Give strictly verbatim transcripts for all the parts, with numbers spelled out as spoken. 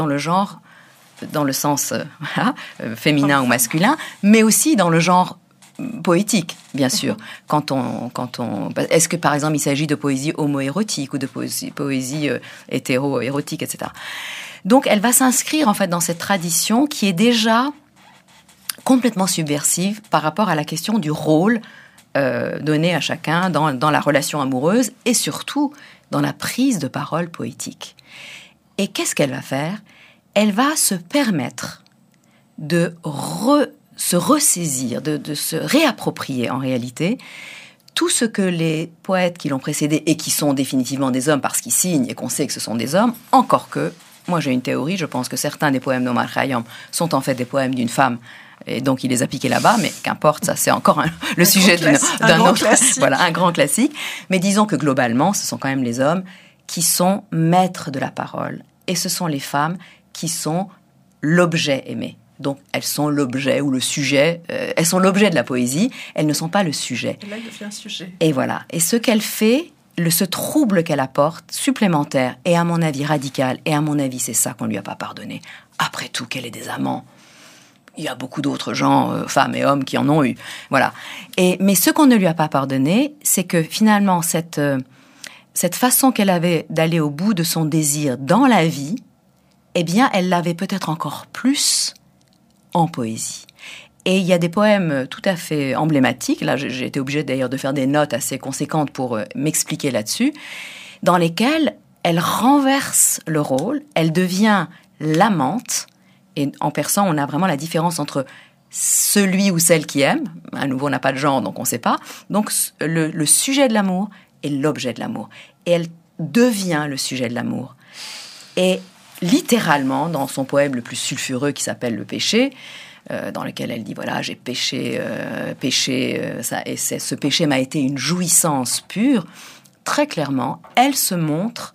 dans le genre, dans le sens euh, voilà, euh, féminin ou masculin, mais aussi dans le genre poétique, bien sûr. Quand on, quand on, est-ce que, par exemple, il s'agit de poésie homo-érotique ou de poésie, poésie euh, hétéro-érotique, et cetera. Donc, elle va s'inscrire, en fait, dans cette tradition qui est déjà complètement subversive par rapport à la question du rôle euh, donné à chacun dans, dans la relation amoureuse et surtout dans la prise de parole poétique. Et qu'est-ce qu'elle va faire ? Elle va se permettre de re, se ressaisir, de, de se réapproprier en réalité tout ce que les poètes qui l'ont précédé et qui sont définitivement des hommes parce qu'ils signent et qu'on sait que ce sont des hommes, encore que, moi j'ai une théorie, je pense que certains des poèmes d'Omar Khayyam sont en fait des poèmes d'une femme et donc il les a piqués là-bas, mais qu'importe, ça c'est encore un, le un sujet d'une, d'un autre, classique. Voilà, un grand classique. Mais disons que globalement, ce sont quand même les hommes qui sont maîtres de la parole et ce sont les femmes qui sont l'objet aimé. Donc, elles sont l'objet ou le sujet, euh, elles sont l'objet de la poésie, elles ne sont pas le sujet. Et là, il devient sujet. Et voilà. Et ce qu'elle fait, le, ce trouble qu'elle apporte, supplémentaire, et à mon avis radical, et à mon avis, c'est ça qu'on ne lui a pas pardonné. Après tout, qu'elle ait des amants. Il y a beaucoup d'autres gens, euh, femmes et hommes, qui en ont eu. Voilà. Et, mais ce qu'on ne lui a pas pardonné, c'est que finalement, cette, euh, cette façon qu'elle avait d'aller au bout de son désir dans la vie, eh bien, elle l'avait peut-être encore plus en poésie. Et il y a des poèmes tout à fait emblématiques, là j'ai été obligée d'ailleurs de faire des notes assez conséquentes pour euh, m'expliquer là-dessus, dans lesquels elle renverse le rôle, elle devient l'amante, et en persan on a vraiment la différence entre celui ou celle qui aime, à nouveau on n'a pas de genre donc on ne sait pas, donc le, le sujet de l'amour est l'objet de l'amour, et elle devient le sujet de l'amour. Et littéralement, dans son poème le plus sulfureux qui s'appelle « Le péché », euh, dans lequel elle dit « Voilà, j'ai péché, euh, péché, euh, ça, et c'est, ce péché m'a été une jouissance pure », très clairement, elle se montre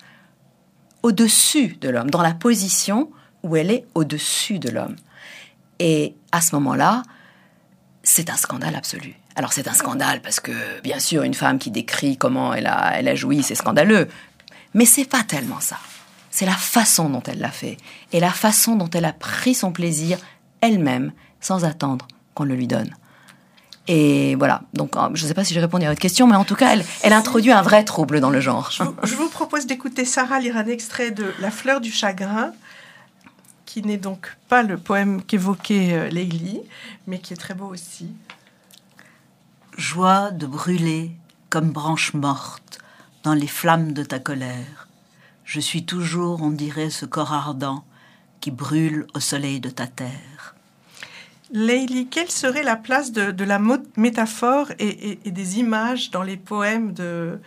au-dessus de l'homme, dans la position où elle est au-dessus de l'homme. Et à ce moment-là, c'est un scandale absolu. Alors c'est un scandale parce que, bien sûr, une femme qui décrit comment elle a, elle a joui, c'est scandaleux. Mais c'est pas tellement ça. C'est la façon dont elle l'a fait et la façon dont elle a pris son plaisir elle-même sans attendre qu'on le lui donne. Et voilà, donc je ne sais pas si j'ai répondu à votre question, mais en tout cas, elle, elle introduit un vrai trouble dans le genre. Je vous, je vous propose d'écouter Sarah lire un extrait de « La fleur du chagrin », qui n'est donc pas le poème qu'évoquait euh, Leili, mais qui est très beau aussi. Joie de brûler comme branche morte dans les flammes de ta colère. Je suis toujours, on dirait, ce corps ardent qui brûle au soleil de ta terre. Leili, quelle serait la place de, de la mo- métaphore et, et, et des images dans les poèmes de,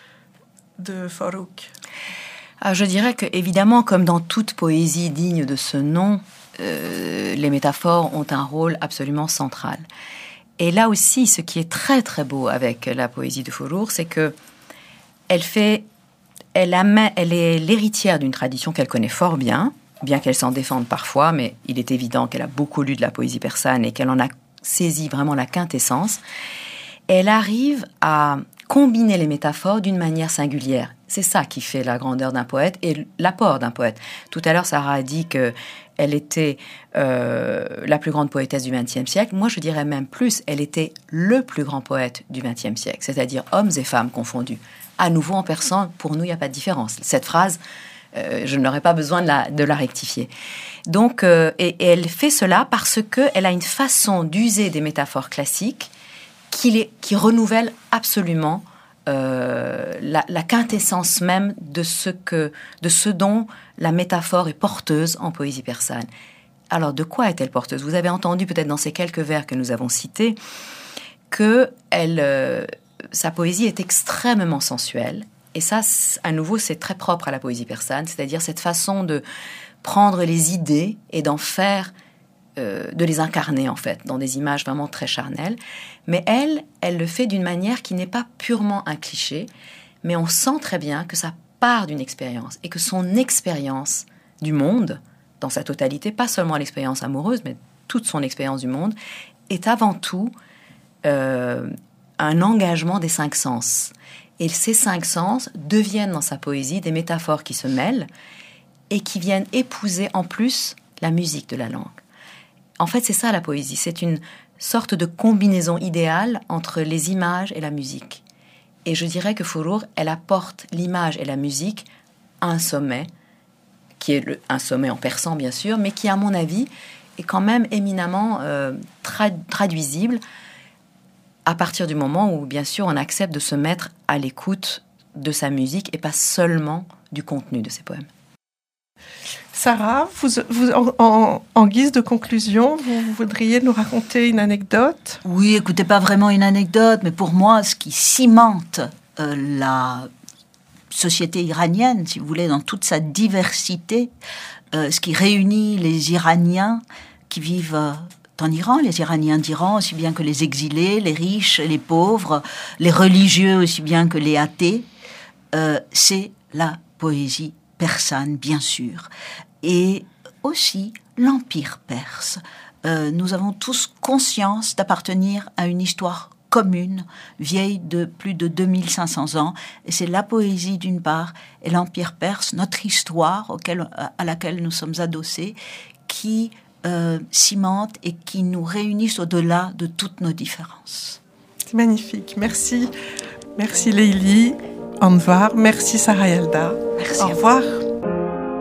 de Farroukh ? Ah, je dirais que, évidemment, comme dans toute poésie digne de ce nom, euh, les métaphores ont un rôle absolument central. Et là aussi, ce qui est très très beau avec la poésie de Farroukh, c'est que elle fait... Elle, amène, elle est l'héritière d'une tradition qu'elle connaît fort bien, bien qu'elle s'en défende parfois, mais il est évident qu'elle a beaucoup lu de la poésie persane et qu'elle en a saisi vraiment la quintessence. Elle arrive à combiner les métaphores d'une manière singulière. C'est ça qui fait la grandeur d'un poète et l'apport d'un poète. Tout à l'heure, Sarah a dit qu'elle était euh, la plus grande poétesse du vingtième siècle. Moi, je dirais même plus, elle était le plus grand poète du vingtième siècle, c'est-à-dire hommes et femmes confondus. À nouveau, en persan, pour nous, il n'y a pas de différence. Cette phrase, euh, je n'aurais pas besoin de la, de la rectifier. Donc, euh, et, et elle fait cela parce qu'elle a une façon d'user des métaphores classiques qui, les, qui renouvelle absolument euh, la, la quintessence même de ce, que, de ce dont la métaphore est porteuse en poésie persane. Alors, de quoi est-elle porteuse ? Vous avez entendu peut-être dans ces quelques vers que nous avons cités que elle... Euh, sa poésie est extrêmement sensuelle. Et ça, à nouveau, c'est très propre à la poésie persane, c'est-à-dire cette façon de prendre les idées et d'en faire, euh, de les incarner, en fait, dans des images vraiment très charnelles. Mais elle, elle le fait d'une manière qui n'est pas purement un cliché, mais on sent très bien que ça part d'une expérience et que son expérience du monde, dans sa totalité, pas seulement l'expérience amoureuse, mais toute son expérience du monde, est avant tout... Euh, un engagement des cinq sens. Et ces cinq sens deviennent dans sa poésie des métaphores qui se mêlent et qui viennent épouser en plus la musique de la langue. En fait, c'est ça la poésie, c'est une sorte de combinaison idéale entre les images et la musique. Et je dirais que Furur, elle apporte l'image et la musique à un sommet, qui est le, un sommet en persan bien sûr, mais qui à mon avis est quand même éminemment euh, tra- traduisible à partir du moment où bien sûr on accepte de se mettre à l'écoute de sa musique et pas seulement du contenu de ses poèmes. Sarah, vous, vous, en, en, en guise de conclusion, vous, vous voudriez nous raconter une anecdote ? Oui, écoutez, pas vraiment une anecdote, mais pour moi, ce qui cimente euh, la société iranienne, si vous voulez, dans toute sa diversité, euh, ce qui réunit les Iraniens qui vivent euh, en Iran, les Iraniens d'Iran, aussi bien que les exilés, les riches, les pauvres, les religieux, aussi bien que les athées, euh, c'est la poésie persane, bien sûr, et aussi l'Empire perse. Euh, nous avons tous conscience d'appartenir à une histoire commune, vieille de plus de deux mille cinq cents ans, et c'est la poésie d'une part, et l'Empire perse, notre histoire auquel, à laquelle nous sommes adossés, qui euh, cimente et qui nous réunissent au-delà de toutes nos différences. C'est magnifique, merci. Merci Leili, Anvar, merci Sarah Yalda. Merci. Au revoir.